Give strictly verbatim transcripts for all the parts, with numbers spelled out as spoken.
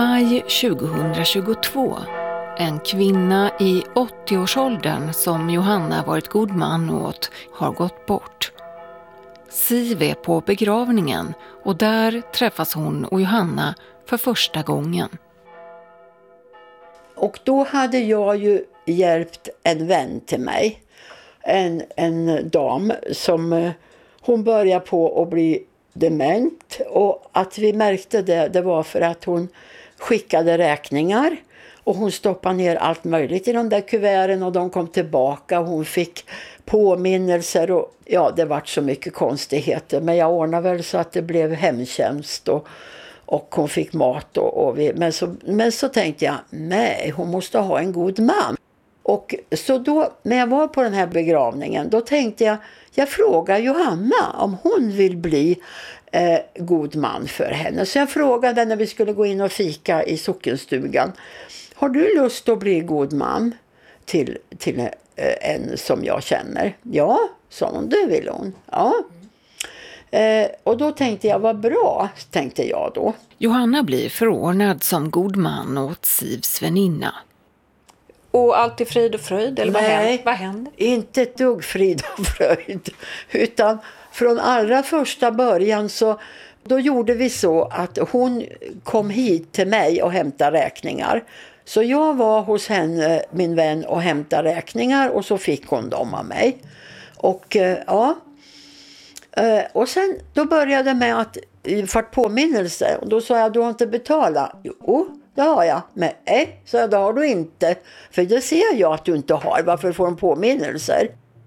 Maj tjugohundratjugotvå. En kvinna i åttioårsåldern som Johanna varit god man åt har gått bort. Siv är på begravningen och där träffas hon och Johanna för första gången. Och då hade jag ju hjälpt en vän till mig. En, en dam som hon började på att bli dement. Och att vi märkte det, det var för att hon skickade räkningar. Och hon stoppade ner allt möjligt i de där kuverten och de kom tillbaka. Hon fick påminnelser och ja, det var så mycket konstigheter. Men jag ordnade väl så att det blev hemtjänst och, och hon fick mat. Och, och vi, men, så, men så tänkte jag, nej, hon måste ha en god man. Och så då, när jag var på den här begravningen, då tänkte jag, jag frågar Johanna om hon vill bli eh, god man för henne. Så jag frågade när vi skulle gå in och fika i sockenstugan, har du lust att bli god man till, till eh, en som jag känner? Ja, sa hon, det vill hon. Ja. Eh, och då tänkte jag, vad bra, tänkte jag då. Johanna blir förordnad som god man åt Sivs väninna. Och allt är frid och fröjd? Eller vad Nej, händer? Vad händer? Inte ett dugg frid och fröjd. Utan från allra första början så då gjorde vi så att hon kom hit till mig och hämtade räkningar. Så jag var hos henne, min vän, och hämtade räkningar och så fick hon dem av mig. Och ja, och sen då började det med att fart påminnelse. Och då sa jag, du har inte betalat? Jo, det har jag. Men nej, så det har du inte. För det ser jag att du inte har. Varför får de påminnelser?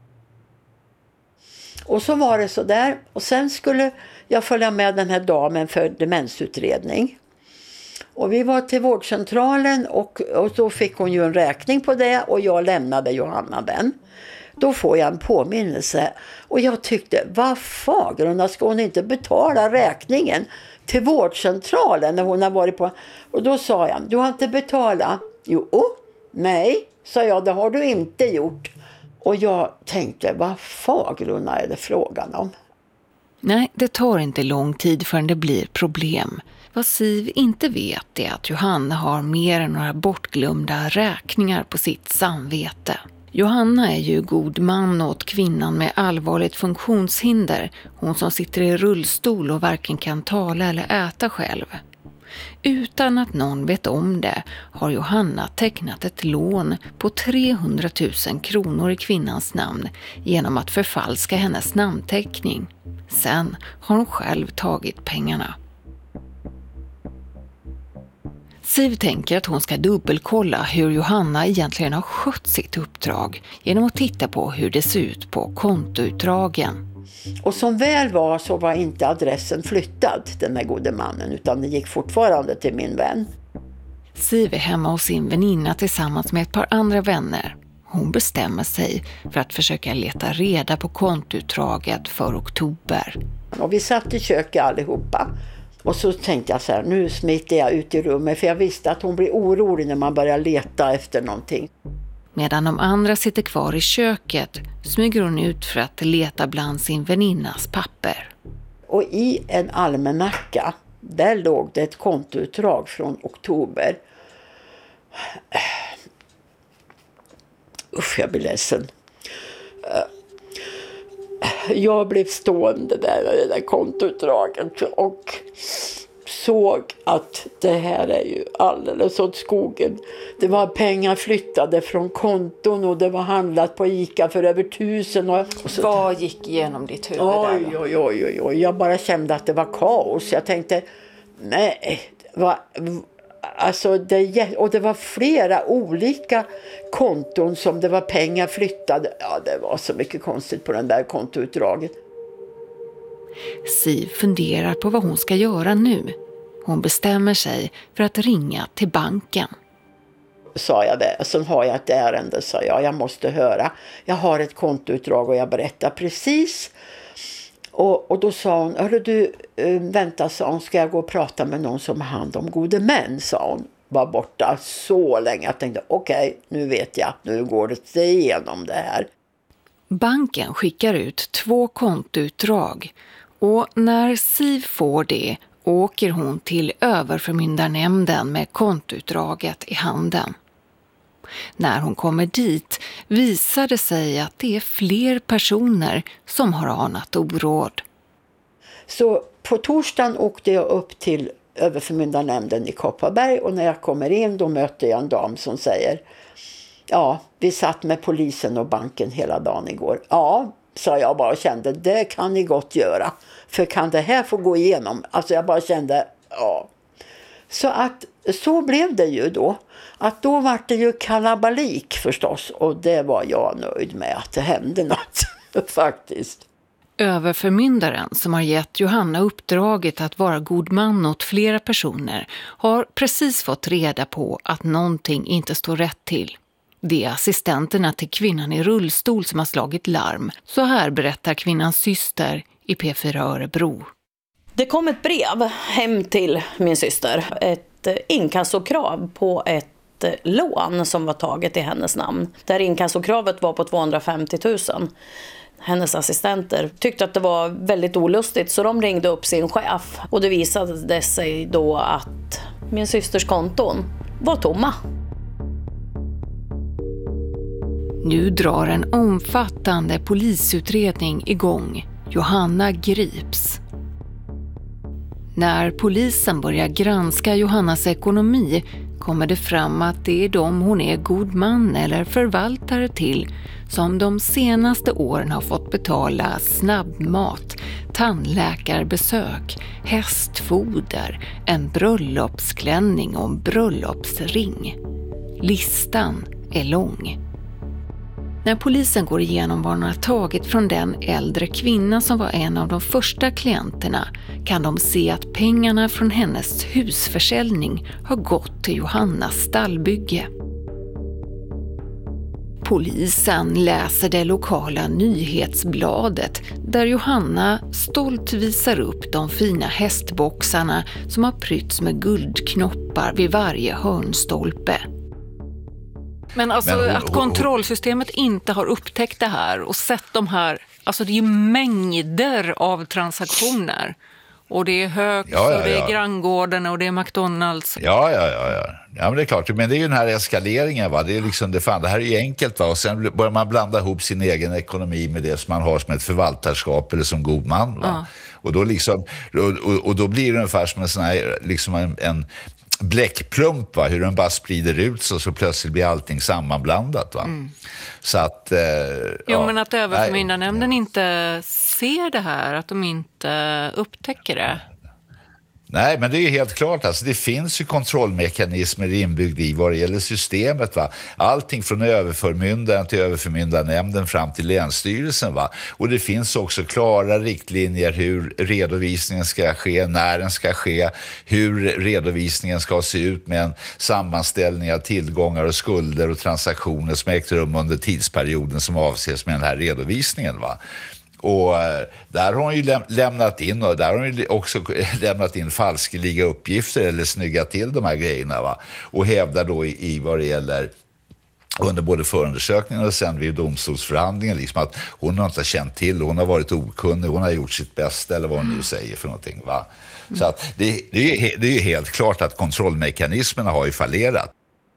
Och så var det så där. Och sen skulle jag följa med den här damen för demensutredning. Och vi var till vårdcentralen och, och då fick hon ju en räkning på det. Och jag lämnade Johanna den. Då får jag en påminnelse. Och jag tyckte, vad fagrunda, ska hon inte betala räkningen till vårdcentralen när hon har varit på... Och då sa jag, du har inte betalat? Jo, nej, sa jag, det har du inte gjort. Och jag tänkte, vad fagrunda är det frågan om? Nej, det tar inte lång tid förrän det blir problem. Vad Siv inte vet är att Johanna har mer än några bortglömda räkningar på sitt samvete. Johanna är ju god man åt kvinnan med allvarligt funktionshinder, hon som sitter i rullstol och varken kan tala eller äta själv. Utan att någon vet om det har Johanna tecknat ett lån på trehundratusen kronor i kvinnans namn genom att förfalska hennes namnteckning. Sen har hon själv tagit pengarna. Siv tänker att hon ska dubbelkolla hur Johanna egentligen har skött sitt uppdrag genom att titta på hur det ser ut på kontoutdragen. Och som väl var så var inte adressen flyttad, den här gode mannen, utan det gick fortfarande till min vän. Siv är hemma hos sin väninna tillsammans med ett par andra vänner. Hon bestämmer sig för att försöka leta reda på kontoutdraget för oktober. Och vi satt i köket allihopa. Och så tänkte jag så här, nu smiter jag ut i rummet för jag visste att hon blir orolig när man börjar leta efter någonting. Medan de andra sitter kvar i köket smyger hon ut för att leta bland sin väninnas papper. Och i en almanacka, där låg det ett kontoutdrag från oktober. Usch, jag blir ledsen. Jag blev stående där i det där kontoutdraget och såg att det här är ju alldeles åt skogen. Det var pengar flyttade från konton och det var handlat på Ica för över tusen. Och, och så, vad gick igenom ditt huvud oj, där? Oj, oj, oj, oj. Jag bara kände att det var kaos. Jag tänkte, nej, vad... Alltså det, och det var flera olika konton som det var pengar flyttade. Ja, det var så mycket konstigt på den där kontoutdraget. Siv funderar på vad hon ska göra nu. Hon bestämmer sig för att ringa till banken. Sa jag det. Så har jag ett ärende, sa jag. Jag måste höra. Jag har ett kontoutdrag och jag berättar precis. Och, och då sa hon, hörru du, äh, vänta, sa hon, ska jag gå och prata med någon som har hand om gode män, sa hon. Var borta så länge. Jag tänkte, okej, okay, nu vet jag, nu går det igenom det här. Banken skickar ut två kontoutdrag och när Siv får det åker hon till överförmyndarnämnden med kontoutdraget i handen. När hon kommer dit visar det sig att det är fler personer som har anat oråd. Så på torsdagen åkte jag upp till överförmyndarnämnden i Kopparberg, och när jag kommer in då möter jag en dam som säger: ja, vi satt med polisen och banken hela dagen igår. Ja, sa jag bara och kände, det kan ni gott göra. För kan det här få gå igenom? Alltså jag bara kände, ja. Så att så blev det ju då. Att då var det ju kalabalik förstås. Och det var jag nöjd med, att det hände något faktiskt. Överförmyndaren som har gett Johanna uppdraget att vara god man åt flera personer har precis fått reda på att någonting inte står rätt till. Det är assistenterna till kvinnan i rullstol som har slagit larm. Så här berättar kvinnans syster i P fyra Örebro. Det kom ett brev hem till min syster. Ett inkassokrav på ett lån som var taget i hennes namn. Där inkassokravet var på tvåhundrafemtio tusen. Hennes assistenter tyckte att det var väldigt olustigt, så de ringde upp sin chef. Och det visade sig då att min systers konton var tomma. Nu drar en omfattande polisutredning igång. Johanna grips. När polisen börjar granska Johannas ekonomi kommer det fram att det är de hon är god man eller förvaltare till som de senaste åren har fått betala snabbmat, tandläkarbesök, hästfoder, en bröllopsklänning och en bröllopsring. Listan är lång. När polisen går igenom vad de har tagit från den äldre kvinna som var en av de första klienterna kan de se att pengarna från hennes husförsäljning har gått till Johannas stallbygge. Polisen läser det lokala nyhetsbladet där Johanna stolt visar upp de fina hästboxarna som har prytts med guldknoppar vid varje hörnstolpe. Men alltså Men hon, att kontrollsystemet inte har upptäckt det här och sett de här, alltså det är ju mängder av transaktioner. Och det är Högs ja, ja, och det är ja. Granngården och det är McDonalds. Ja, ja, ja, ja. Ja, men det är klart. Men det är ju den här eskaleringen, va. Det är liksom, det, fan, det här är ju enkelt, va. Och sen börjar man blanda ihop sin egen ekonomi med det som man har som ett förvaltarskap eller som god man, va. Ja. Och då liksom, och, och, och då blir det ungefär som en sån här, liksom en, en bläckplump, va? Hur den bara sprider ut så, så plötsligt blir allting sammanblandat, va? Mm. Så att... Eh, jo, ja, men att överförmyndarnämnden inte ser det här, att de inte upptäcker det. Nej, men det är ju helt klart. Alltså, det finns ju kontrollmekanismer inbyggda i vad det gäller systemet, va. Allting från överförmyndaren till överförmyndarnämnden fram till länsstyrelsen, va. Och det finns också klara riktlinjer hur redovisningen ska ske, när den ska ske, hur redovisningen ska se ut med en sammanställning av tillgångar och skulder och transaktioner som ägt rum under tidsperioden som avses med den här redovisningen, va. Och där har hon ju läm- lämnat in och där har hon ju också lämnat in falskeliga uppgifter eller snyggat till de här grejerna, va. Och hävdar då i, i vad det gäller under både förundersökningen och sen vid domstolsförhandlingen liksom att hon har inte känt till, hon har varit okunnig, hon har gjort sitt bästa eller vad hon nu säger för någonting, va. Så att det, det, är, det är ju helt klart att kontrollmekanismerna har ju fallerat.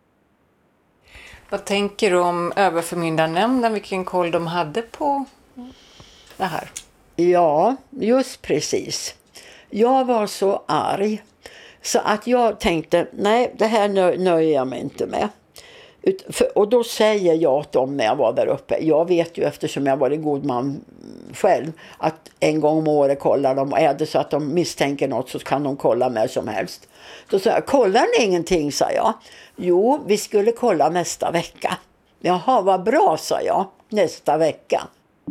Vad tänker du om överförmyndarnämnden, vilken koll de hade på det här? Ja, just precis. Jag var så arg så att jag tänkte, nej, det här nö- nöjer jag mig inte med. Ut- för, och då säger jag till dem när jag var där uppe, jag vet ju eftersom jag var en god man själv, att en gång om året kollar de, och är det så att de misstänker något så kan de kolla med som helst. Då sa jag, kollar ni ingenting, sa jag. Jo, vi skulle kolla nästa vecka. Jaha, vad bra, sa jag, nästa vecka.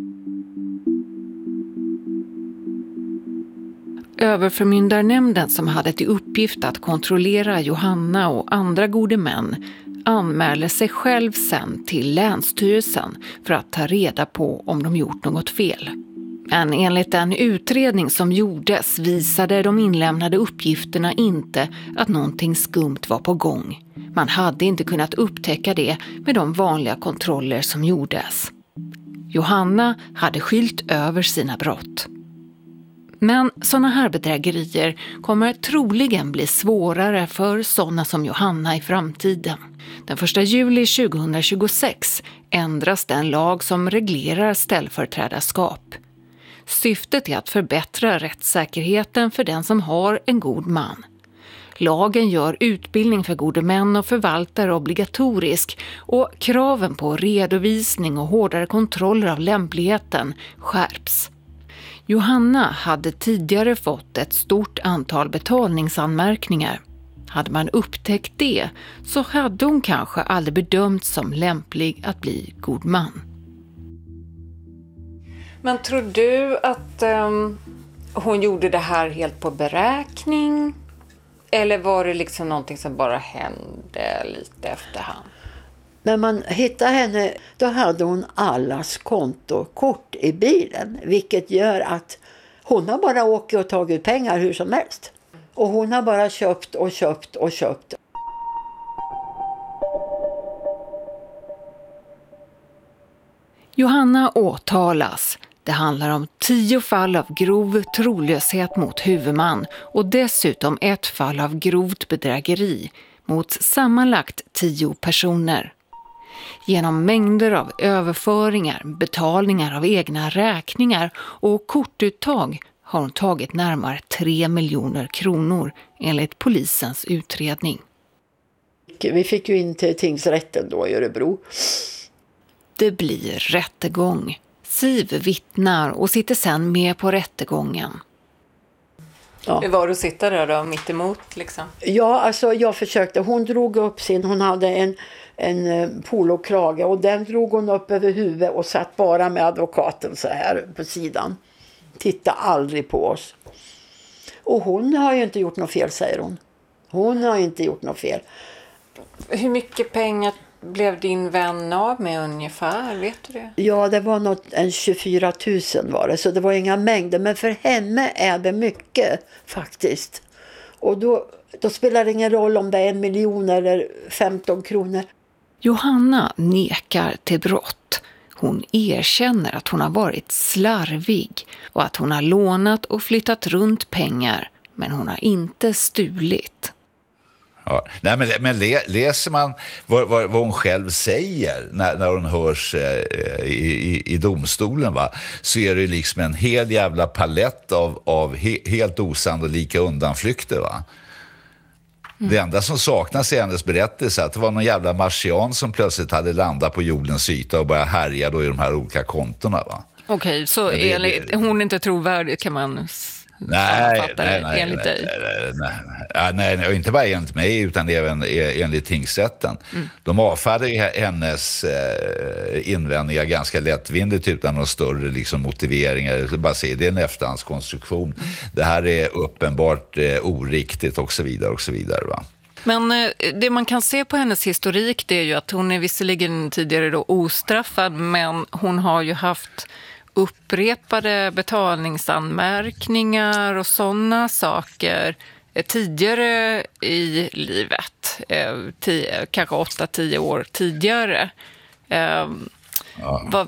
Överförmyndarnämnden som hade till uppgift att kontrollera Johanna och andra gode män anmäler sig själv sen till Länsstyrelsen för att ta reda på om de gjort något fel. Men enligt en utredning som gjordes visade de inlämnade uppgifterna inte att någonting skumt var på gång. Man hade inte kunnat upptäcka det med de vanliga kontroller som gjordes. Johanna hade skylt över sina brott. Men sådana här bedrägerier kommer troligen bli svårare för sådana som Johanna i framtiden. Den första juli tjugohundratjugosex ändras den lag som reglerar ställföreträdarskap. Syftet är att förbättra rättssäkerheten för den som har en god man. Lagen gör utbildning för gode män och förvaltare obligatorisk och kraven på redovisning och hårdare kontroller av lämpligheten skärps. Johanna hade tidigare fått ett stort antal betalningsanmärkningar. Hade man upptäckt det så hade hon kanske aldrig bedömts som lämplig att bli god man. Men tror du att um, hon gjorde det här helt på beräkning? Eller var det liksom någonting som bara hände lite efterhand? När man hittade henne, då hade hon allas kontokort i bilen. Vilket gör att hon har bara åkt och tagit pengar hur som helst. Och hon har bara köpt och köpt och köpt. Johanna åtalas. Det handlar om tio fall av grov trolöshet mot huvudman och dessutom ett fall av grovt bedrägeri mot sammanlagt tio personer. Genom mängder av överföringar, betalningar av egna räkningar och kortuttag har hon tagit närmare tre miljoner kronor enligt polisens utredning. Vi fick ju in till tingsrätten då i Örebro. Det blir rättegång. Siv vittnar och sitter sen med på rättegången. Ja. Hur var du att sitta där då, mitt emot liksom? Ja, alltså jag försökte. Hon drog upp sin, hon hade en, en polokrage och den drog hon upp över huvudet och satt bara med advokaten så här på sidan. Titta aldrig på oss. Och hon har ju inte gjort något fel, säger hon. Hon har inte gjort något fel. Hur mycket pengar blev din vän av med ungefär, vet du det? Ja, det var något, en tjugofyra tusen var det, så det var inga mängder. Men för henne är det mycket faktiskt. Och då, då spelar det ingen roll om det är en miljon eller femton kronor. Johanna nekar till brott. Hon erkänner att hon har varit slarvig och att hon har lånat och flyttat runt pengar, men hon har inte stulit. Ja. Nej, men, men läser man vad, vad, vad hon själv säger när, när hon hörs eh, i, i, i domstolen, va, så är det liksom en hel jävla palett av, av he, helt osannolika undanflykter, va. Mm. Det enda som saknas i hennes berättelse är att det var någon jävla marsian som plötsligt hade landat på jordens yta och börjat härja då i de här olika kontona, va. Okej, okay, så det, är det, hon är inte trovärdig, kan man... Nej, nej, nej, enligt nej, dig. Nej, nej, nej, nej, inte bara enligt mig utan även enligt tingsrätten. Mm. De avfärdade hennes eh, invändningar ganska lättvindigt utan några större liksom, motiveringar. Bara säga, det är en efterhandskonstruktion. Mm. Det här är uppenbart eh, oriktigt och så vidare och så vidare, va. Men eh, det man kan se på hennes historik, det är ju att hon är visserligen tidigare då ostraffad, men hon har ju haft upprepade betalningsanmärkningar och sådana saker tidigare i livet, tio, kanske åtta, tio år tidigare. Ja. Vad,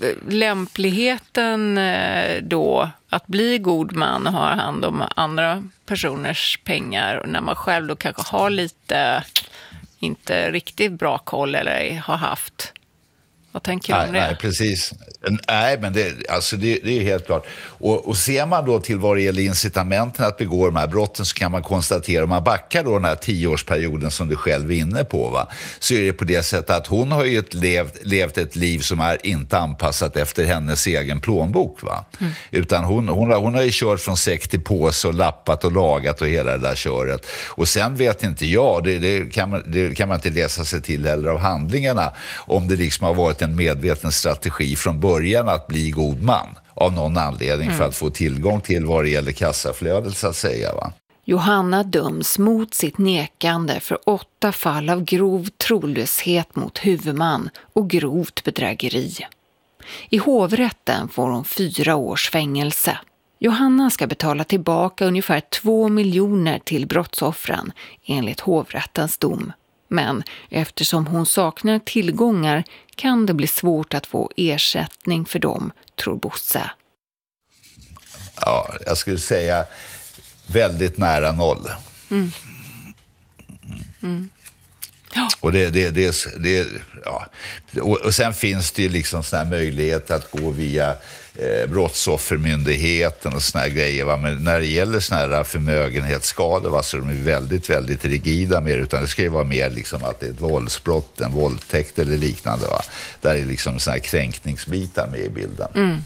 lämpligheten då att bli god man och ha hand om andra personers pengar när man själv då kanske har lite inte riktigt bra koll eller har haft. Vad tänker du om det? Nej, precis. Nej, men det, alltså det, det är helt klart. Och, och ser man då till vad det gäller incitamenten att begå de här brotten, så kan man konstatera, om man backar då den här tioårsperioden som du själv är inne på, va, så är det på det sättet att hon har ju ett levt, levt ett liv som är inte anpassat efter hennes egen plånbok, va. Mm. Utan hon, hon, har, hon har ju kört från säck till påse och lappat och lagat och hela det där köret. Och sen vet inte jag, det, det, kan man, det kan man inte läsa sig till heller av handlingarna, om det liksom har varit en medveten strategi från början att bli god man av någon anledning, mm. för att få tillgång till vad det gäller kassaflödet, så att säga, va. Johanna döms mot sitt nekande för åtta fall av grov trolöshet mot huvudman och grovt bedrägeri. I hovrätten får hon fyra års fängelse. Johanna ska betala tillbaka ungefär två miljoner till brottsoffren enligt hovrättens dom. Men eftersom hon saknar tillgångar kan det bli svårt att få ersättning för dem, tror Bosse. ja, jag skulle säga väldigt nära noll. Mm. Mm. Ja. Och det, det, det, det ja. och, och sen finns det ju liksom såna här möjligheter att gå via eh, brottsoffermyndigheten och såna här grejer, va? Men när det gäller såna här förmögenhetsskador, va, så är de väldigt, väldigt rigida med, utan det ska ju vara mer liksom att det är ett våldsbrott, en våldtäkt eller liknande, va? Där är liksom såna här kränkningsbitar med i bilden. Mm.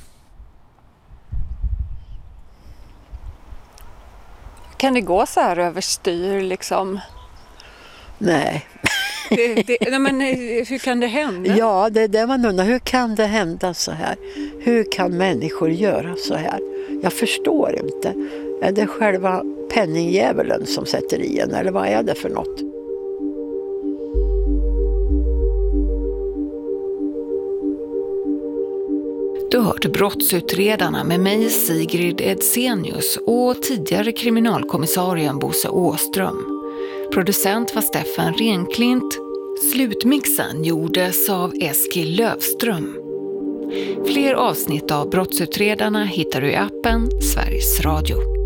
Kan det gå så här överstyr liksom? Nej. Det, det, nej men hur kan det hända? Ja, det är det man undrar. Hur kan det hända så här? Hur kan människor göra så här? Jag förstår inte. Är det själva penningjävulen som sätter i en, eller vad är det för något? Du hörde Brottsutredarna med mig, Sigrid Edsenius, och tidigare kriminalkommissarien Bosse Åström. Producent var Stefan Renklint. Slutmixen gjordes av Eskil Lövström. Fler avsnitt av Brottsutredarna hittar du i appen Sveriges Radio.